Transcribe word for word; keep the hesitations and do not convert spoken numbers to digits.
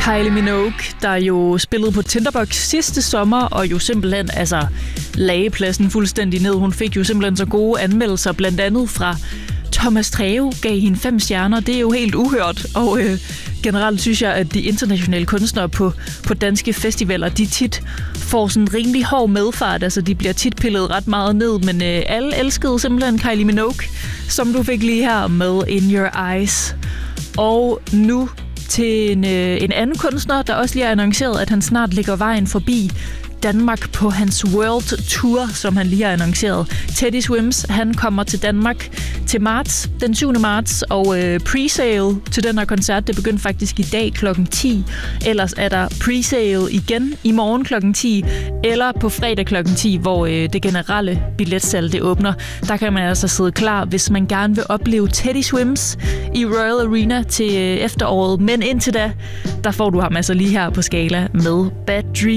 Kylie Minogue, der jo spillede på Tinderbox sidste sommer, og jo simpelthen altså lagde pladsen fuldstændig ned. Hun fik jo simpelthen så gode anmeldelser, blandt andet fra Thomas Treve gav hende fem stjerner. Det er jo helt uhørt, og øh, generelt synes jeg, at de internationale kunstnere på, på danske festivaler, de tit får sådan en rimelig hård medfart. Altså, de bliver tit pillet ret meget ned, men øh, alle elskede simpelthen Kylie Minogue, som du fik lige her med In Your Eyes. Og nu til en, øh, en anden kunstner, der også lige har annonceret, at han snart ligger vejen forbi Danmark på hans World Tour, som han lige har annonceret. Teddy Swims, han kommer til Danmark til marts, den syvende marts, og øh, presale til den her koncert, det begyndte faktisk i dag klokken ti. Ellers er der presale igen i morgen klokken ti, eller på fredag klokken ti, hvor øh, det generelle billetsalg det åbner. Der kan man altså sidde klar, hvis man gerne vil opleve Teddy Swims i Royal Arena til øh, efteråret. Men indtil da, der får du ham altså lige her på Skala med Bad Dream.